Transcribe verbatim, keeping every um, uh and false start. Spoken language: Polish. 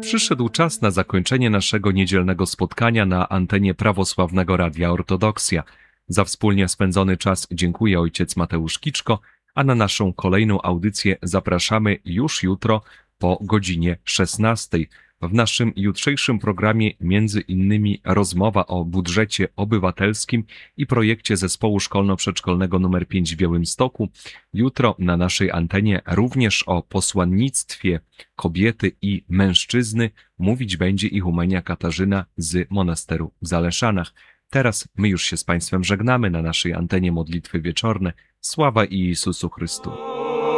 Przyszedł czas na zakończenie naszego niedzielnego spotkania na antenie Prawosławnego Radia Ortodoksja. Za wspólnie spędzony czas dziękuję ojciec Mateusz Kiczko, a na naszą kolejną audycję zapraszamy już jutro po godzinie szesnastej. W naszym jutrzejszym programie między innymi rozmowa o budżecie obywatelskim i projekcie zespołu szkolno-przedszkolnego nr pięć w Białymstoku. Jutro na naszej antenie również o posłannictwie kobiety i mężczyzny mówić będzie ichumenia Katarzyna z monasteru w Zaleszanach. Teraz my już się z Państwem żegnamy na naszej antenie modlitwy wieczorne. Sława Jezusu Chrystu.